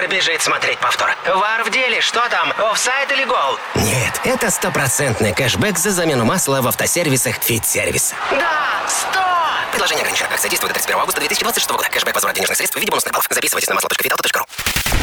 побежит смотреть повтор. Вар в деле, что там, офсайд или гол? Нет, это стопроцентный кэшбэк за замену масла в автосервисах Фит-сервис. Да, 100! Предложение ограничено. Акция действует до 31 августа 2026 года. Кэшбэк, возврат денежных средств в виде бонусных баллов. Записывайтесь на масло.фитауто.ру.